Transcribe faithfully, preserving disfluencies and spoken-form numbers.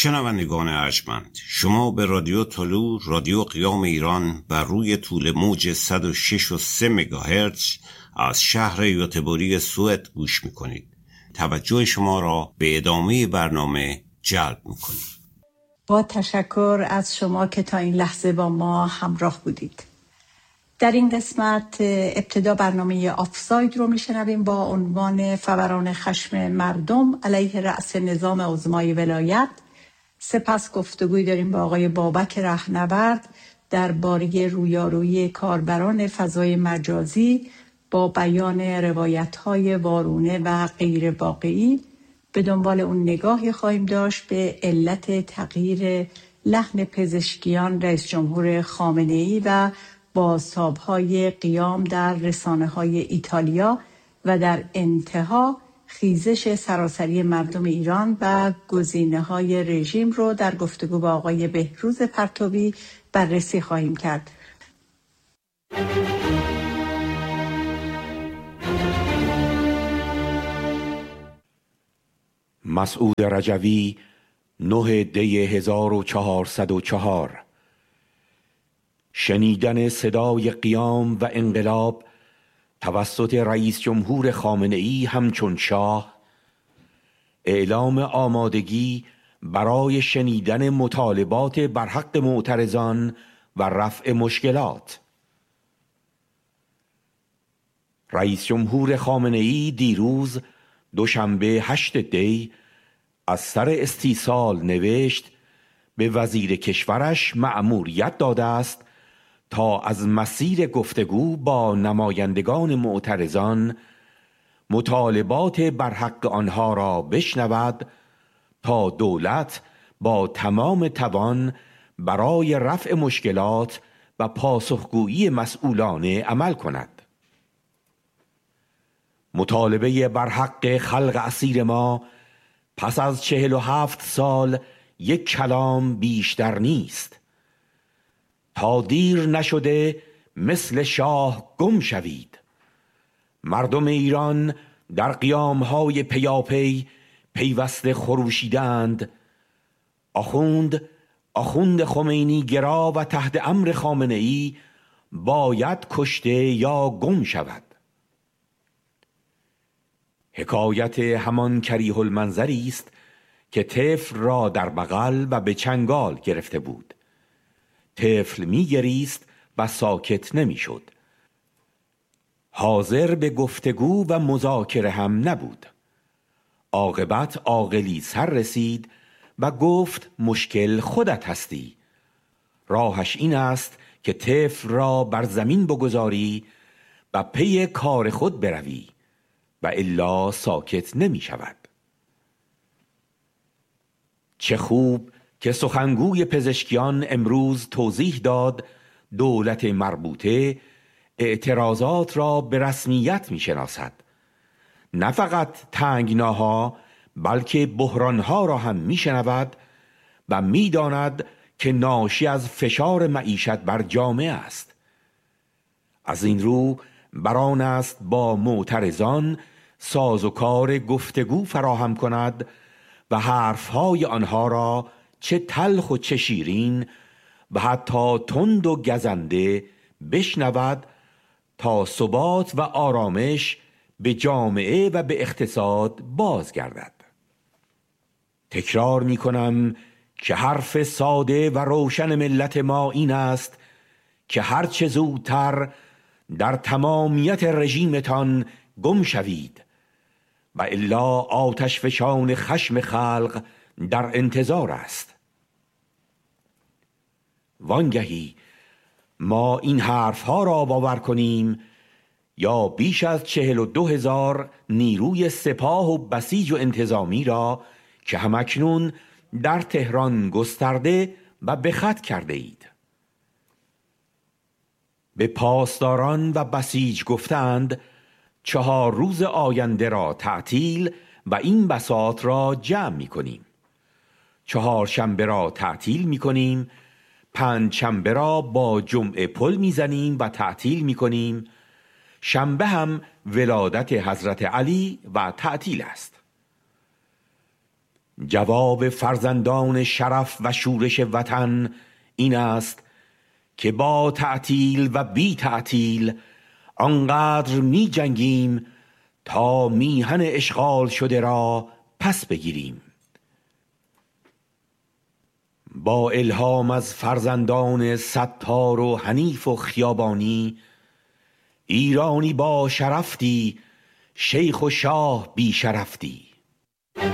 شنوندگان ارجمند، شما به رادیو طلوع، رادیو قیام ایران بر روی طول موج صد و شش و سه مگاهرتز از شهر یوتبوری سوئد گوش میکنید. توجه شما را به ادامه برنامه جلب میکنید. با تشکر از شما که تا این لحظه با ما همراه بودید. در این قسمت ابتدا برنامه آفساید رو میشنویم با عنوان فوران خشم مردم علیه رأس نظام عظمای ولایت. سپس گفتگوی داریم با آقای بابک رهنورد درباره رویارویی کاربران فضای مجازی با بیان روایت‌های وارونه و غیر واقعی. به دنبال اون نگاهی خواهیم داشت به علت تغییر لحن پزشکیان رئیس جمهور خامنه‌ای و بازتاب‌های قیام در رسانه‌های ایتالیا و در انتها خیزش سراسری مردم ایران و گزینه‌های رژیم رو در گفتگو با آقای بهروز پرتوی بررسی خواهیم کرد. مسعود رجوی، نه دی هزار و چهارصد و چهار. شنیدن صدای قیام و انقلاب توسط رئیس جمهور خامنه‌ای همچون شاه، اعلام آمادگی برای شنیدن مطالبات برحق معترضان و رفع مشکلات. رئیس جمهور خامنه‌ای دیروز دوشنبه هشت دی از سر استیصال نوشت به وزیر کشورش مأموریت داده است تا از مسیر گفتگو با نمایندگان معترضان مطالبات برحق آنها را بشنود تا دولت با تمام توان برای رفع مشکلات و پاسخگویی مسئولانه عمل کند. مطالبه برحق خلق اسیر ما پس از چهل و هفت سال یک کلام بیشتر نیست. تا دیر نشده مثل شاه گم شوید. مردم ایران در قیامهای پیاپی پیوسته خروشیدند. آخوند آخوند خمینی گرا و تحت امر خامنه‌ای باید کشته یا گم شود. حکایت همان کریه المنظری است که طفل را در بغل و به چنگال گرفته بود. طفل می گریست و ساکت نمی شد. حاضر به گفتگو و مذاکره هم نبود. عاقبت عاقلی سر رسید و گفت مشکل خودت هستی. راهش این است که طفل را بر زمین بگذاری و پی کار خود بروی و الا ساکت نمی شود. چه خوب که سخنگوی پزشکیان امروز توضیح داد دولت مربوطه اعتراضات را به رسمیت می شناسد. نه فقط تنگناها بلکه بحرانها را هم می شنود و می داند که ناشی از فشار معیشت بر جامعه است. از این رو بران است با معترضان سازوکار گفتگو فراهم کند و حرفهای آنها را چه تلخ و چه شیرین و حتی تند و گزنده بشنود تا ثبات و آرامش به جامعه و به اقتصاد بازگردد. تکرار می کنم که حرف ساده و روشن ملت ما این است که هرچه زودتر در تمامیت رژیمتان گم شوید و الا آتش فشان خشم خلق در انتظار است. وانگهی ما این حرفها را باور کنیم یا بیش از چهل و دو هزار نیروی سپاه و بسیج و انتظامی را که همکنون در تهران گسترده و به خط کرده اید. به پاسداران و بسیج گفتند چهار روز آینده را تعطیل و این بساط را جمع می کنیم. چهار شنبه را تعطیل می کنیم، پنج شنبه را با جمعه پل می زنیم و تعطیل می کنیم. شنبه هم ولادت حضرت علی و تعطیل است. جواب فرزندان شرف و شورش وطن این است که با تعطیل و بی تعطیل آنقدر می جنگیم تا میهن اشغال شده را پس بگیریم. با الهام از فرزندان ستار و حنیف و خیابانی، ایرانی با شرفتی، شیخ و شاه بی شرفتی.